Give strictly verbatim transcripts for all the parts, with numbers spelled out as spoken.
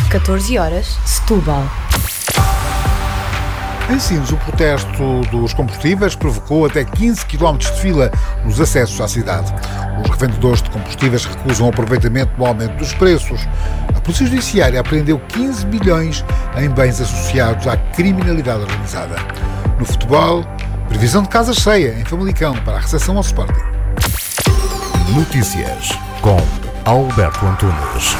catorze horas, Setúbal. Em Sines, o protesto dos combustíveis provocou até quinze quilómetros de fila nos acessos à cidade. Os revendedores de combustíveis recusam o aproveitamento do aumento dos preços. A Polícia Judiciária apreendeu quinze milhões em bens associados à criminalidade organizada. No futebol, previsão de casa cheia em Famalicão para a recepção ao Sporting. Notícias com Alberto Antunes.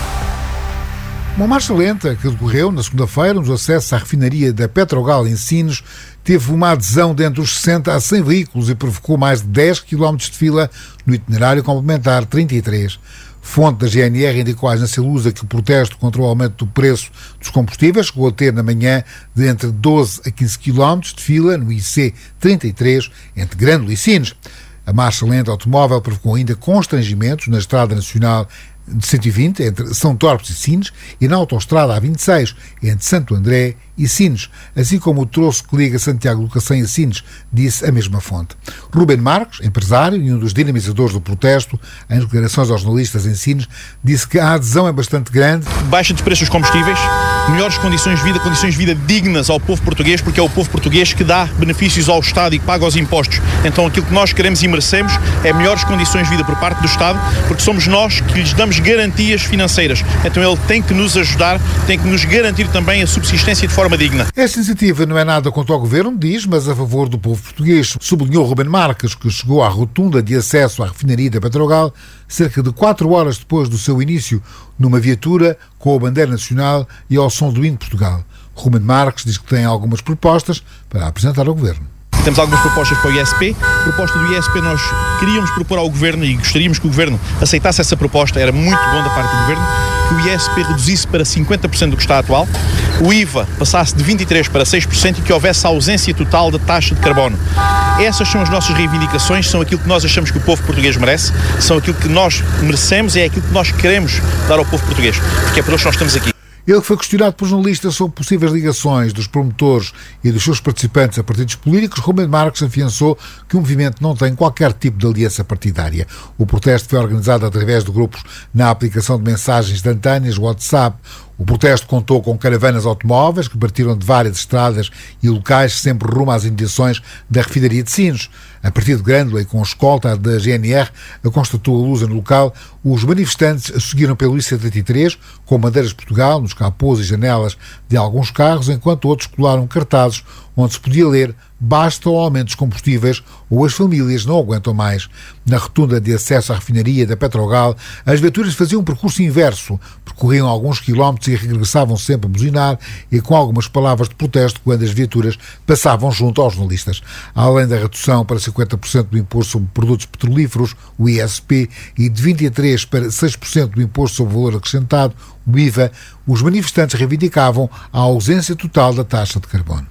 Uma marcha lenta que decorreu na segunda-feira nos acessos à refinaria da Petrogal em Sines teve uma adesão de entre os sessenta a cem veículos e provocou mais de dez quilómetros de fila no itinerário complementar trinta e três. Fonte da G N R indicou à Agência Lusa que o protesto contra o aumento do preço dos combustíveis chegou a ter na manhã de entre doze a quinze quilómetros de fila no I C trinta e três entre Grândola e Sines. A marcha lenta automóvel provocou ainda constrangimentos na Estrada Nacional de cento e vinte, entre São Torpes e Sines, e na autoestrada A vinte e seis, entre Santo André e Sines, assim como o troço que liga Santiago do Cacém a Sines, disse a mesma fonte. Ruben Marques, empresário e um dos dinamizadores do protesto, em declarações aos jornalistas em Sines, disse que a adesão é bastante grande. Baixa de preços dos combustíveis, melhores condições de vida, condições de vida dignas ao povo português, porque é o povo português que dá benefícios ao Estado e que paga os impostos. Então aquilo que nós queremos e merecemos é melhores condições de vida por parte do Estado, porque somos nós que lhes damos garantias financeiras. Então ele tem que nos ajudar, tem que nos garantir também a subsistência de forma digna. Esta iniciativa não é nada contra o Governo, diz, mas a favor do povo português. Sublinhou Ruben Marques, que chegou à rotunda de acesso à refinaria da Petrogal cerca de quatro horas depois do seu início, numa viatura com a bandeira nacional e ao som do hino de Portugal. Ruben Marques diz que tem algumas propostas para apresentar ao Governo. Temos algumas propostas para o I S P. A proposta do I S P nós queríamos propor ao Governo e gostaríamos que o Governo aceitasse essa proposta. Era muito bom da parte do Governo que o I S P reduzisse para cinquenta por cento do que está atual, o I V A passasse de vinte e três por cento para seis por cento e que houvesse ausência total da taxa de carbono. Essas são as nossas reivindicações, são aquilo que nós achamos que o povo português merece, são aquilo que nós merecemos e é aquilo que nós queremos dar ao povo português, porque é por isso que nós estamos aqui. Ele foi questionado por jornalistas sobre possíveis ligações dos promotores e dos seus participantes a partidos políticos. Ruben Marques afiançou que o movimento não tem qualquer tipo de aliança partidária. O protesto foi organizado através de grupos na aplicação de mensagens instantâneas WhatsApp. O protesto contou com caravanas automóveis que partiram de várias estradas e locais sempre rumo às imediações da refinaria de Sines. A partir de Grândola e com a escolta da G N R, constatou a Lusa no local, os manifestantes seguiram pelo I C trinta e três com bandeiras de Portugal nos capôs e janelas de alguns carros, enquanto outros colaram cartazes onde se podia ler "Basta o aumento dos combustíveis ou as famílias não aguentam mais". Na rotunda de acesso à refinaria da Petrogal, as viaturas faziam um percurso inverso, percorriam alguns quilómetros e regressavam sempre a buzinar e com algumas palavras de protesto quando as viaturas passavam junto aos jornalistas. Além da redução para cinquenta por cento do imposto sobre produtos petrolíferos, o I S P, e de vinte e três por cento para seis por cento do imposto sobre valor acrescentado, o I V A, os manifestantes reivindicavam a ausência total da taxa de carbono.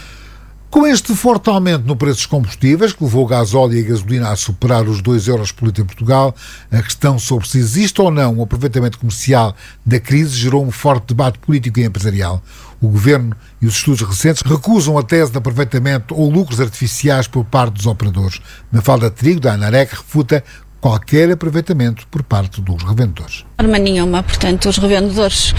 Com este forte aumento no preço dos combustíveis, que levou o gasóleo e a gasolina a superar os dois euros por litro em Portugal, a questão sobre se existe ou não um aproveitamento comercial da crise gerou um forte debate político e empresarial. O Governo e os estudos recentes recusam a tese de aproveitamento ou lucros artificiais por parte dos operadores. Mafalda Trigo, da ANAREC, refuta qualquer aproveitamento por parte dos revendedores. De forma nenhuma, portanto, os revendedores,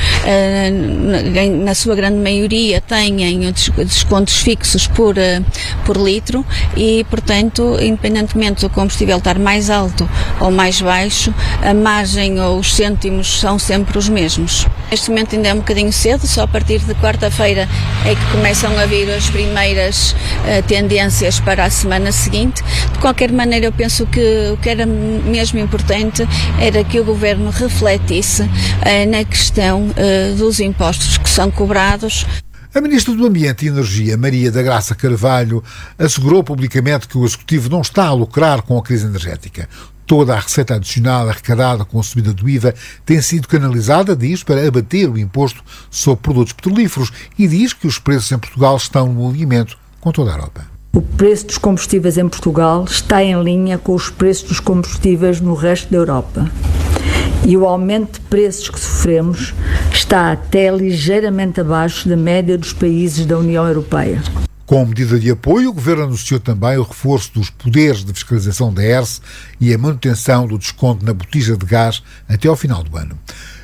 na sua grande maioria, têm descontos fixos por, por litro e, portanto, independentemente do combustível estar mais alto ou mais baixo, a margem ou os cêntimos são sempre os mesmos. Neste momento ainda é um bocadinho cedo, só a partir de quarta-feira é que começam a vir as primeiras tendências para a semana seguinte. De qualquer maneira, eu penso que o que era mesmo importante era que o Governo refletisse eh, na questão eh, dos impostos que são cobrados. A Ministra do Ambiente e Energia, Maria da Graça Carvalho, assegurou publicamente que o Executivo não está a lucrar com a crise energética. Toda a receita adicional arrecadada com a subida do I V A tem sido canalizada, diz, para abater o imposto sobre produtos petrolíferos e diz que os preços em Portugal estão no alinhamento com toda a Europa. O preço dos combustíveis em Portugal está em linha com os preços dos combustíveis no resto da Europa. E o aumento de preços que sofremos está até ligeiramente abaixo da média dos países da União Europeia. Com medida de apoio, o Governo anunciou também o reforço dos poderes de fiscalização da E R S e a manutenção do desconto na botija de gás até ao final do ano.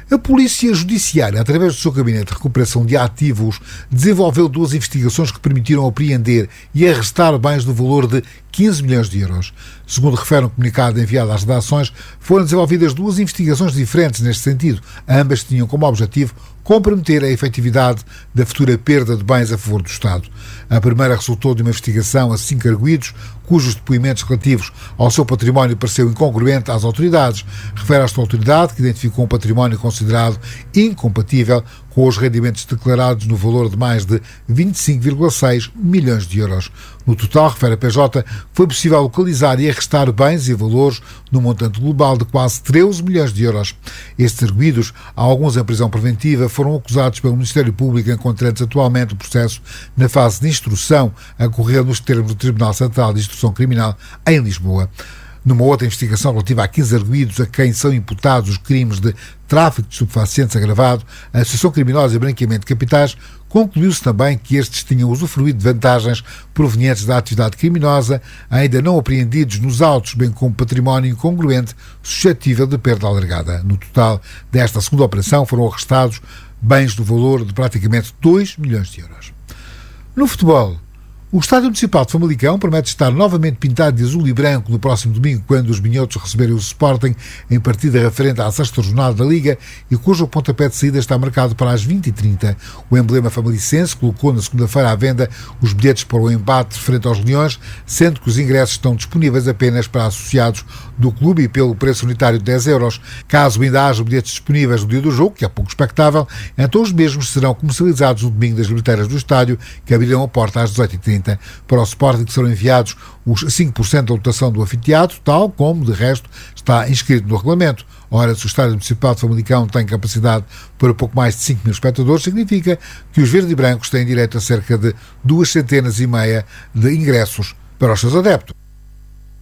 A Polícia Judiciária, através do seu Gabinete de Recuperação de Ativos, desenvolveu duas investigações que permitiram apreender e arrestar bens no valor de quinze milhões de euros. Segundo refere um comunicado enviado às redações, foram desenvolvidas duas investigações diferentes neste sentido. Ambas tinham como objetivo comprometer a efetividade da futura perda de bens a favor do Estado. A primeira resultou de uma investigação a cinco arguidos, cujos depoimentos relativos ao seu património pareceu incongruente às autoridades. Refere esta autoridade que identificou um património considerado incompatível com os rendimentos declarados no valor de mais de vinte e cinco vírgula seis milhões de euros. No total, refere a P J, foi possível localizar e arrestar bens e valores no montante global de quase treze milhões de euros. Estes arguidos, alguns em prisão preventiva, foram acusados pelo Ministério Público, encontrando-se atualmente o processo na fase de instrução a correr nos termos do Tribunal Central de Instrução Criminal em Lisboa. Numa outra investigação relativa a quinze arguidos a quem são imputados os crimes de tráfico de estupefacientes agravado, a associação criminosa e branqueamento de capitais, concluiu-se também que estes tinham usufruído de vantagens provenientes da atividade criminosa, ainda não apreendidos nos autos, bem como património incongruente suscetível de perda alargada. No total desta segunda operação foram arrestados bens do valor de praticamente dois milhões de euros. No futebol, o Estádio Municipal de Famalicão promete estar novamente pintado de azul e branco no próximo domingo, quando os minhotos receberem o Sporting em partida referente à sexta jornada da Liga e cujo pontapé de saída está marcado para as vinte e trinta. O emblema famalicense colocou na segunda-feira à venda os bilhetes para o embate frente aos Leões, sendo que os ingressos estão disponíveis apenas para associados do clube e pelo preço unitário de dez euros. Caso ainda haja bilhetes disponíveis no dia do jogo, que é pouco expectável, então os mesmos serão comercializados no domingo das bilheteiras do estádio, que abrirão a porta às dezoito e trinta. Para o Sporting serão enviados os cinco por cento da lotação do anfiteatro, tal como, de resto, está inscrito no regulamento. Ora, se o Estádio Municipal de Famalicão tem capacidade para pouco mais de cinco mil espectadores, significa que os verdes e brancos têm direito a cerca de duas centenas e meia de ingressos para os seus adeptos.